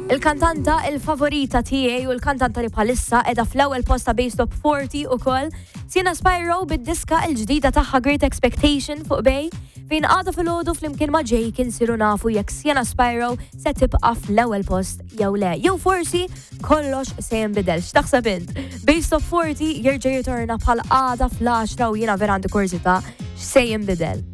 Il-kantanta il-favorita tiegħi u l-kantanta li bħalissa qiegħda fl-ewwel posta Base Top 40 ukoll Sienna Spyro bid-diska l-ġdida tagħha Great Expectation fuq Bej fejn għada filgħodu flimkien ma' Jake insiru nafu jekk Sienna Spyro se tibqa' fl-ewwel post jew le. Jew forsi kollox se jinbidel. X'taħseb int? Base Top 40 jerġa' jitorna bħal għada fl-10 u jiena vera għandi kurzita x'se jinbidel.